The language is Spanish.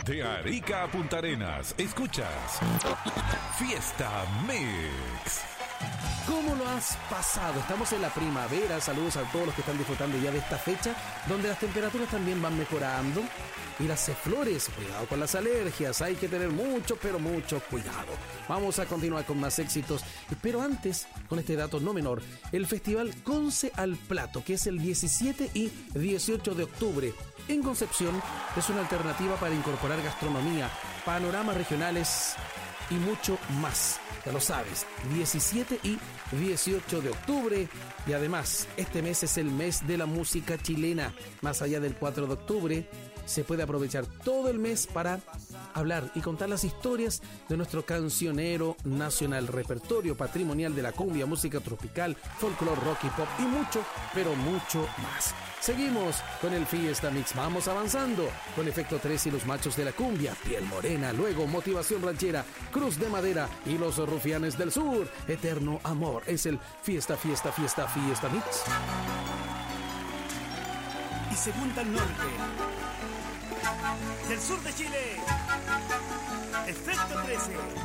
De Arica a Punta Arenas, escuchas Fiesta Mix. ¿Cómo lo has pasado? Estamos en la primavera. Saludos a todos los que están disfrutando ya de esta fecha, donde las temperaturas también van mejorando. Y las flores, cuidado con las alergias. Hay que tener mucho, pero mucho cuidado. Vamos a continuar con más éxitos. Pero antes, con este dato no menor, el Festival Conce al Plato, que es el 17 y 18 de octubre. En Concepción es una alternativa para incorporar gastronomía, panoramas regionales y mucho más. Ya lo sabes, 17 y 18 de octubre. Y además, este mes es el mes de la música chilena. Más allá del 4 de octubre, se puede aprovechar todo el mes para hablar y contar las historias de nuestro cancionero nacional, repertorio patrimonial de la cumbia, música tropical, folclore, rock y pop y mucho, pero mucho más. Seguimos con el Fiesta Mix. Vamos avanzando con Efecto 3 y los machos de la cumbia, Piel Morena, luego Motivación Ranchera, Cruz de Madera y los Rufianes del Sur. Eterno Amor es el Fiesta Mix. Y se junta el norte del sur de Chile. Efecto 13.